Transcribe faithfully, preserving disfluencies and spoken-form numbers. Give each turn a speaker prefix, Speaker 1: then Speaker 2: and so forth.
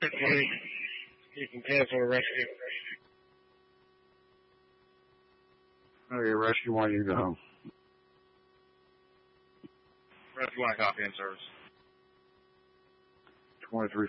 Speaker 1: twenty. You can cancel a rescue.
Speaker 2: Okay, rescue one, you go home.
Speaker 3: Rescue one, copy in service.
Speaker 2: twenty-three